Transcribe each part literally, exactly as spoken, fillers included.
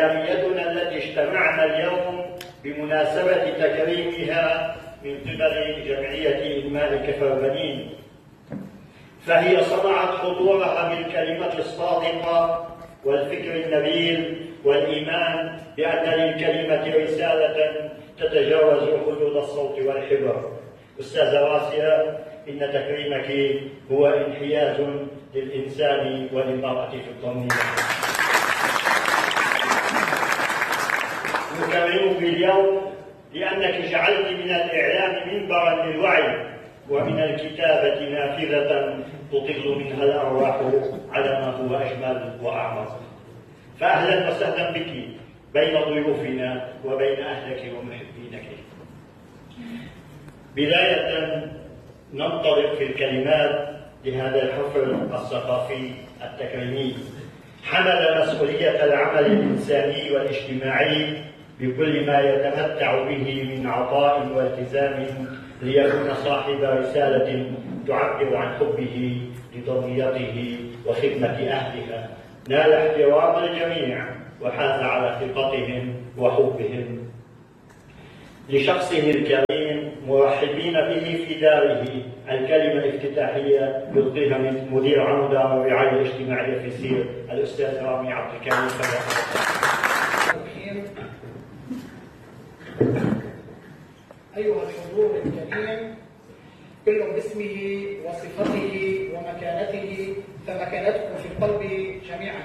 إعلاميتنا التي اجتمعنا اليوم بمناسبة تكريمها من قبل جمعية إنماء كفر-بنين، فهي صنعت حضورها بالكلمة الصادقة والفكر النبيل والإيمان بأن للكلمة رسالة تتجاوز حدود الصوت والحبر. أستاذة راسية، إن تكريمك هو انحياز للإنسان وللمرأة في الضمير. نكرمك اليوم لأنك جعلت من الإعلام منبرا للوعي ومن الكتابة نافذة تطل منها الأرواح على ما هو أجمل وأعمق. فأهلا وسهلا بك بين ضيوفنا وبين أهلك ومحبينك. بداية ننطلق في الكلمات لهذا الحفل الثقافي التكريمي. حمل مسؤولية العمل الإنساني والاجتماعي بكل ما يتمتع به من عطاء والتزام ليكون صاحب رسالة تعبر عن حبه لضميته وخدمة أهلها. نال احترام الجميع وحاز على ثقتهم وحبهم لشخصه الكريم، مرحبين به في داره. الكلمة الافتتاحية يلقيها من مدير عام دار الرعاية الاجتماعية في سير الأستاذ رامي عبد الكريم. أيها الحضور الكريم، كل باسمه وصفته ومكانته، فمكانتكم في القلب جميعا.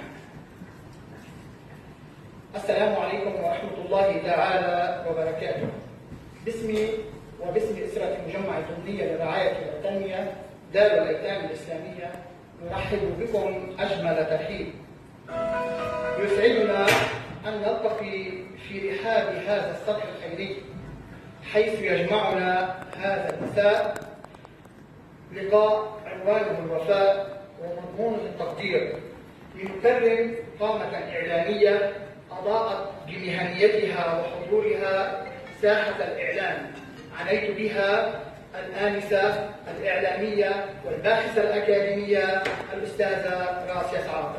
السلام عليكم ورحمة الله تعالى وبركاته. باسمي وباسم أسرة مجمع الضمنية للرعاية والتنمية دار الأيتام الإسلامية نرحب بكم أجمل ترحيب. يسعدنا أن نلتقي في رحاب هذا السطح الخيري حيث يجمعنا هذا المساء لقاء عنوانه الوفاء ومضمونه التقدير، لنكرم قامة إعلامية أضاءت بمهنيتها وحضورها ساحة الإعلام. عنيت بها الآنسة الإعلامية والباحثة الأكاديمية الأستاذة راسية سعادة.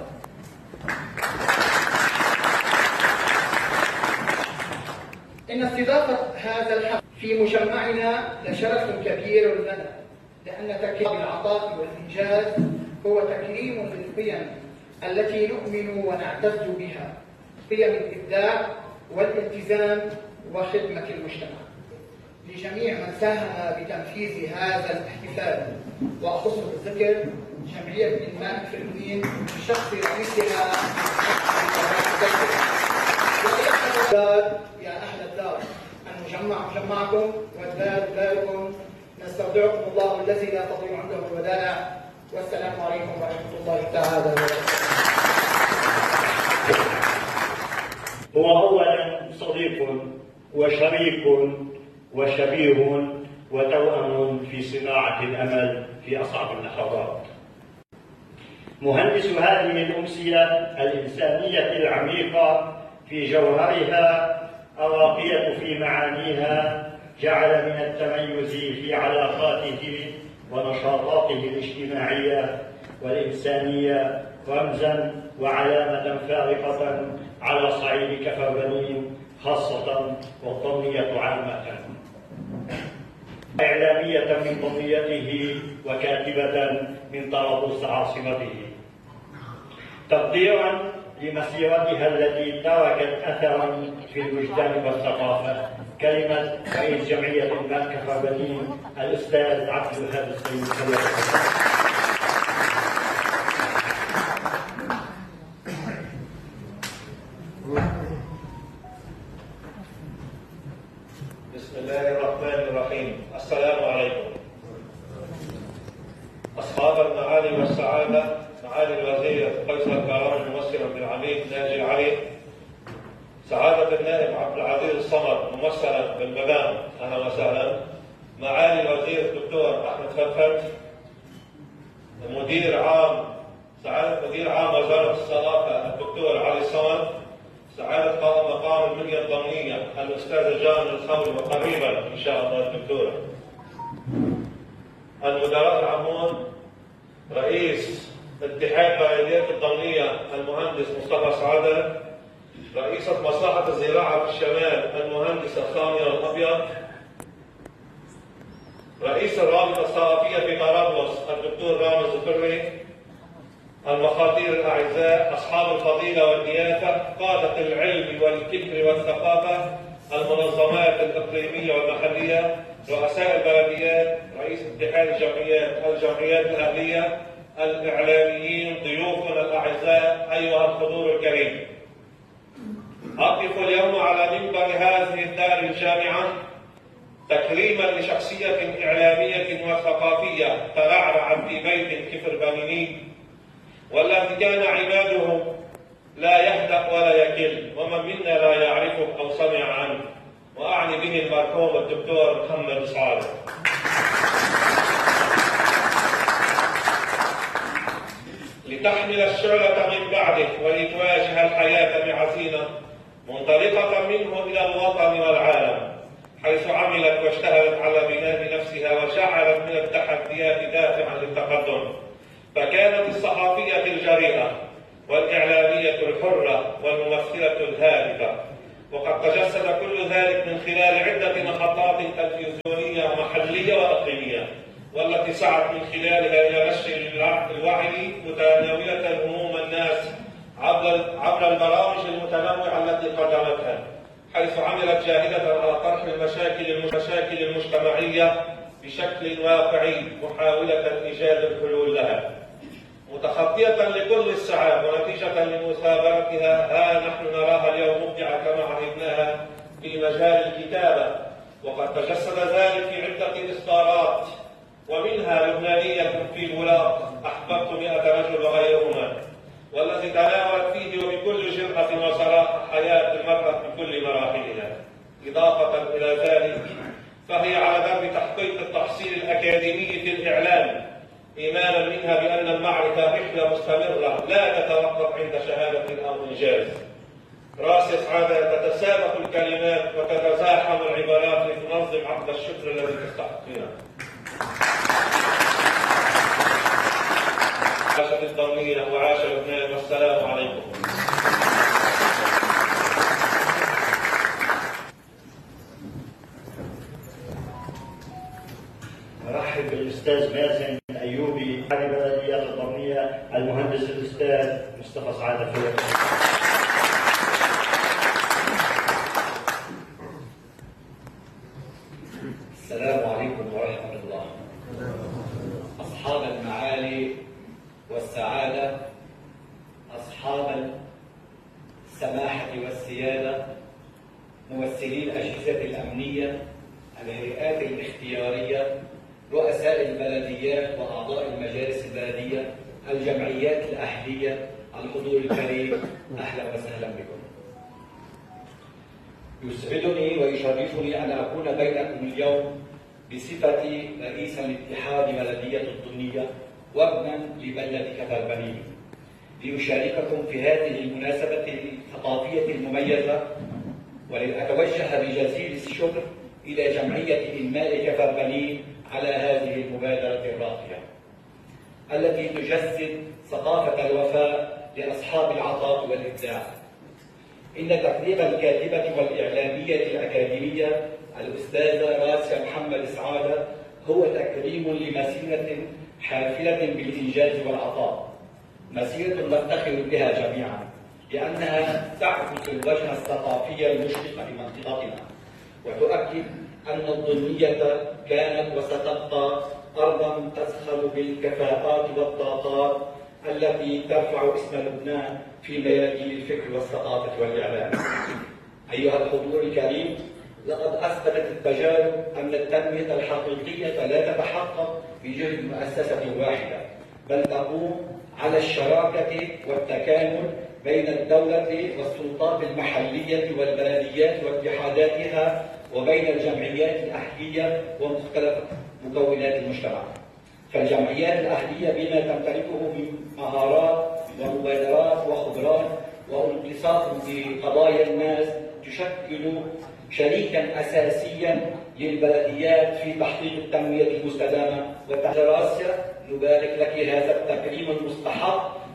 إن استضافة هذا الحفل في مجمعنا لشرف كبير لنا، لأن تكريم العطاء والإنجاز هو تكريم للقيم التي نؤمن ونعتز بها، قيم الإبداع والالتزام وخدمة المجتمع. لجميع من ساهم بتنفيذ هذا الاحتفال، وأخص بالذكر جمعية إنماء كفر-بنين بشخص رئيسها يا أهل الدار، المجمع مجمعكم والدار داركم. نستودعكم الله الذي لا تضيع عنده الودائع، والسلام عليكم ورحمة الله تعالى وبركاته. هو أولا صديق وشريك وشبيه وتوأم في صناعة الأمل في أصعب اللحظات. مهندس هذه الأمسية الإنسانية العميقة في جوهرها، الراقية في معانيها، جعل من التميز في علاقاته ونشاطاته الاجتماعية والإنسانية رمزا وعلامة فارقة على صعيد كفر-بنين خاصة والضمنية عامة. إعلامية من ضمنيته وكاتبة من طرابلس عاصمته، تقديرا لمسيرتها التي تركت أثرا في الوجدان والثقافة. كلمة رئيس جمعية إنماء كفر-بنين الأستاذ عبد الوهاب السيد. بسم الله الرحمن الرحيم. السلام عليكم. أصحاب المعالي والسعادة، معالي الوزير قيصر كرم الممثل عبد العميد ناجي علي، سعادة النائب عبد العزيز الصمد ممثلا بالمدام، أهلا وسهلا. معالي الوزير الدكتور أحمد فرفت، مدير عام سعادة مدير عام وزارة الثقافة الدكتور علي الصمد، سعادة قائم مقام المنيا الضمنية الأستاذ جان الخولي وقريبا إن شاء الله الدكتورة، المدراء العامون، رئيس اتحاد بلديات الضمنية المهندس مصطفى سعادة، رئيسة مصلحة الزراعة في الشمال المهندسة سامية الأبيض، رئيس الرابطة الثقافية في طرابلس الدكتور رامز الفري، المخاطير الأعزاء، أصحاب الفضيلة والضيافة، قادة العلم والفكر والثقافة، المنظمات الإقليمية والمحلية، رؤساء البلديات، رئيس اتحاد الجمعيات، الجمعيات الأهلية، الإعلاميين، ضيوفنا الأعزاء، أيها الحضور الكريم. أقف اليوم على منبر هذه الدار الجامعة تكريما لشخصية إعلامية وثقافية ترعرع في بيت كفر بنيني، والذي كان عماده لا يهدأ ولا يكل، ومن منا لا يعرفه أو سمع عنه، وأعني به المرحوم الدكتور محمد سعادة. لتحمل الشعلة من بعده ولتواجه الحياة بعزيمة منطلقة منه إلى الوطن والعالم، حيث عملت واجتهدت على بناء نفسها وجعلت من التحديات دافعا للتقدم، فكانت الصحفية الجريئة والإعلامية الحرة والممثلة الهادفة، وقد تجسد كل ذلك من خلال عدة محطات تلفزيونية محلية وإقليمية، والتي سعت من خلالها إلى نشر الوعي متناولة هموم الناس عبر البرامج المتنوعة التي قدمتها، حيث عملت جاهدة على طرح المشاكل المشاكل المجتمعية بشكل واقعي محاولة إيجاد الحلول لها، متخطية لكل الصعاب ونتيجة لمثابرتها ها نحن نراها اليوم مبدعة كما عهدناها في مجال الكتابة، وقد تجسد ذلك في عدة إصدارات، ومنها لبنانية في الولاق، أحببت مئة رجل وغيرهما، والذي تناولت فيه وبكل جرأة وصراحة حياة المرأة بكل مراحلها. إضافة إلى ذلك فهي على درب تحقيق التحصيل الأكاديمي في الإعلام، إيمانا منها بأن المعرفة رحلة مستمرة لا تتوقف عند شهادة أو إنجاز. راس سعادة تتسابق الكلمات وتتزاحم العبارات لتنظم عقد الشكر الذي تستحقونه. عاشت الضمير وعاش لبنان، والسلام عليكم. نرحب بالاستاذ مازن ايوبي عن بلديات الضمنيه، المهندس الاستاذ مصطفى سعاده فيق. السلام عليكم ورحمه الله. اصحاب المعالي والسعاده، اصحاب السماحه والسياده، ممثلي الاجهزه الامنيه، الهيئات الاختياريه، رؤساء البلديات واعضاء المجالس البلديه، الجمعيات الاهليه، الحضور الكريم، اهلا وسهلا بكم. يسعدني ويشرفني ان اكون بينكم اليوم بصفتي رئيسا لاتحاد بلديه الضمنيه وابنا لبلده كفر بنين، لأشارككم في هذه المناسبة الثقافية المميزة، ولأتوجه بجزيل الشكر إلى جمعية إنماء كفر بنين على هذه المبادرة الراقية التي تجسد ثقافة الوفاء لأصحاب العطاء والإبداع. إن تقديم الكاتبة والإعلامية الأكاديمية الأستاذة راسيا محمد سعادة هو تكريم لمسيرة حافلة بالإنجاز والعطاء، مسيرة نفتخر بها جميعا لأنها تعكس الوجه الثقافي المشرق لمنطقتنا، وتؤكد أن الضمنية كانت وستبقى أرضا تزخر بالكفاءات والطاقات التي ترفع اسم لبنان في ميادين الفكر والثقافة والإعلام. أيها الحضور الكريم، لقد أثبتت التجارب أن التنمية الحقيقية لا تتحقق بجهد مؤسسة واحدة، بل تقوم على الشراكة والتكامل بين الدولة والسلطات المحلية والبلديات واتحاداتها، وبين الجمعيات الأهلية ومختلف مكونات المجتمع. فالجمعيات الأهلية بما تمتلكه من مهارات ومبادرات وخبرات وانتصاف بقضايا الناس تشكل شريكا أساسيا للبلديات في تحقيق التنمية المستدامة. وتحت راسيا نبارك لك هذا التكريم المستحق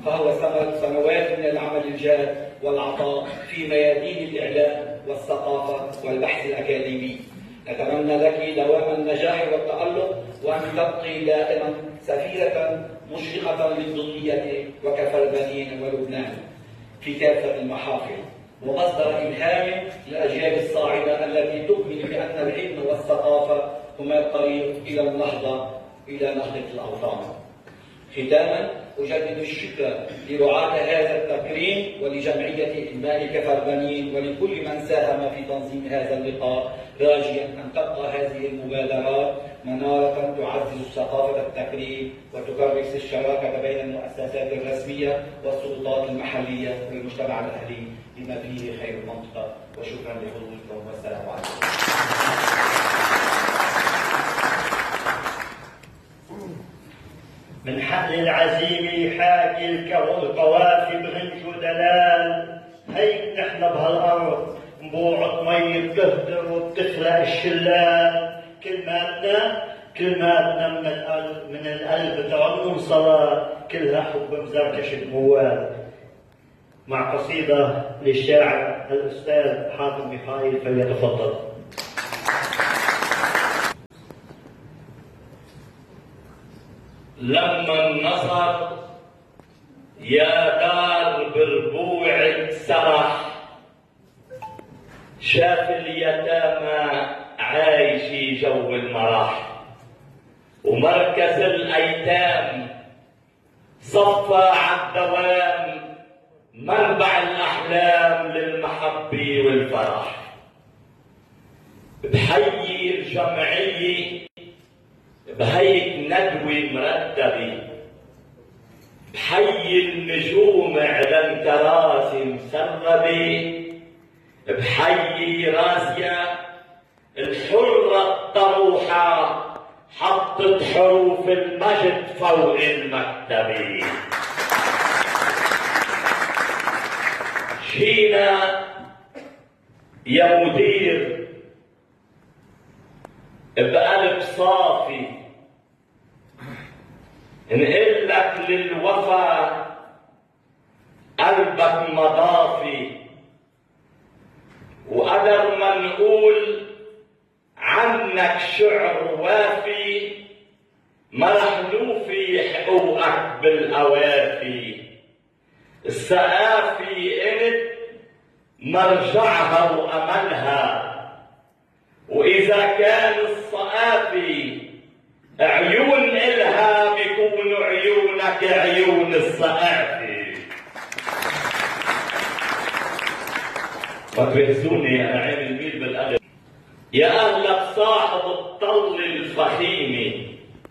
فهو ثمر سنوات من العمل الجاد والعطاء في ميادين الإعلام والثقافة والبحث الأكاديمي. نتمنى لك دوام النجاح والتألق، وأن تبقي دائما سفيرة مشرقة للدنيا وكفى البنين ولبنان في كافة المحافل، ومصدر إلهام للأجيال الصاعدة التي تؤمن بأن العلم والثقافة هما الطريق إلى النهضة إلى نهضة الأوطان. ختاما أجدد الشكر لرعاة هذا التكريم ولجمعية إنماء كفى البنين ولكل من ساهم في تنظيم هذا اللقاء، راجيا أن تبقى هذه المبادرات منارة تعزز ثقافة التكريم وتكرس الشراكة بين المؤسسات الرسمية والسلطات المحلية والمجتمع الأهلي بما فيه خير المنطقة. وشكرا لحضوركم والسلام عليكم. من حقل العزيمة حاكي القوافي بغنج ودلال، هيك نحن بهالأرض نبوعة مي بتهدر وبتخلق الشلال. كلماتنا كلماتنا من القلب من القلب ترنم صلاة، كلها حب مزركش الموال. مع قصيدة للشاعر الأستاذ حاتم ميخائيل، فليتفضل. لما النصر يا دار بربوعك سرح، شاف اليتامى عايشي جو المرح، ومركز الأيتام صفى عالدوام منبع الأحلام للمحبة والفرح. بحيي الجمعية بهيك ندوة مرتبة، بحيي النجوم على الكراسي مسربة، بحيي راسيا الحرة الطروحة حطت حروف المجد فوق المكتبة. شينا يا مدير بقلب صافي نقول لك للوفا قلبك مضافي، وقدر ما نقول عنك شعر وافي، ما رح نوفي حقوقك بالأوافي. السقافي انت مرجعها وأملها، وإذا كان الصقافي عيون إلها بيكونوا عيونك عيون الصقافي. ما تبهزوني أنا عين الميل بالقلب. يا أهلك صاحب الطل الفخيمة،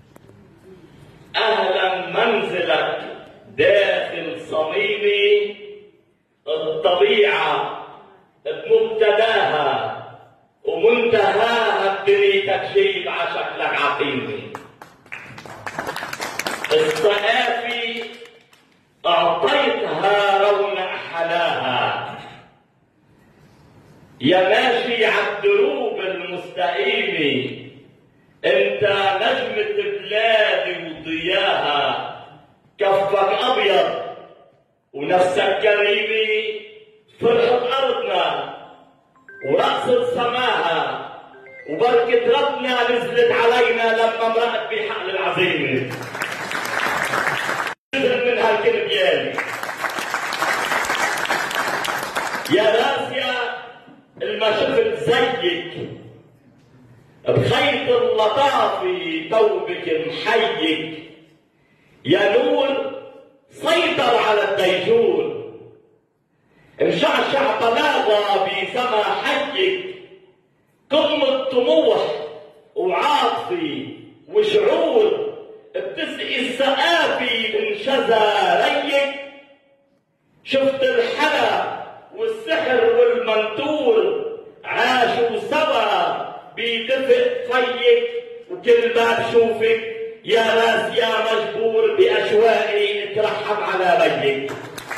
أهلا منزلك داخل صميمي، الطبيعة بمبتداها ومنتهاها بدنيتك شيب عشكلك عقيمة. الصقافي أعطيتها رونق حلاها، يا ماشي عالدروب المستقيمة، انت نجمة بلادي وضياها. كفك أبيض ونفسك كريمة، فرحة أرضنا ورقصة سماها، وبركة ربنا نزلت علينا لما مرقت بحقل العزيمة. نزل من هالكلبيان يا راسيا الما شفت زيك، بخيط اللطافي توبك محيك، يا نور سيطر على الديجور، مشعشع طلاقة بسما حيك، قمة طموح وعاطفي وشعور، بتسقي السقافي من شذا ريك. شفت الحلا والسحر والمنتور عاشوا سوا بدفء فيك، وكل ما بشوفك يا راس يا مجبور بأشواقي اترحم على بيك.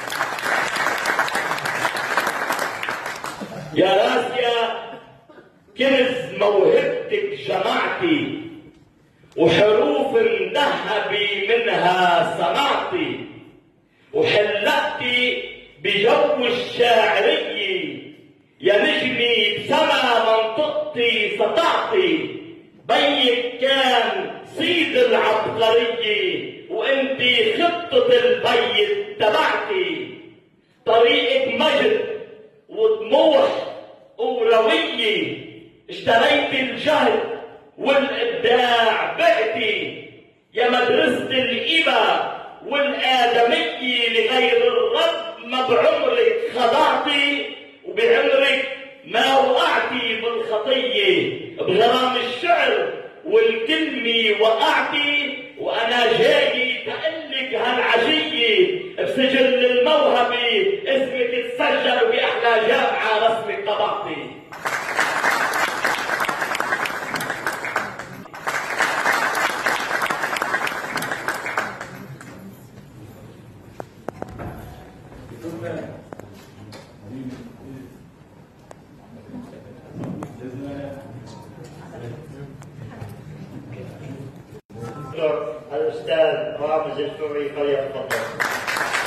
يا راسيا كنز موهبتك جمعتي، وحروف ذهبي منها صنعتي، وحلقتي بجو الشاعرية، يا نجمي بسما منطقتي سطعتي، بيك كان سيد العبقرية وانتي خطة البيت تبعتي. طريقك مجد وطموح وروية، اشتريت الجهد والإبداع بعتي، يا مدرسة الإبا والآدمية لغير الرب ما بعمرك خضعتي، وبعمرك ما وقعتي بالخطية، بغرام الشعر والكلمة وقعتي، وأنا جاي تقلك هالعشية بسجل الموهبة اسمك تسجل بأحلى جامعة رسمك طبعتي. الأستاذ رامز الفوري فليتفضل.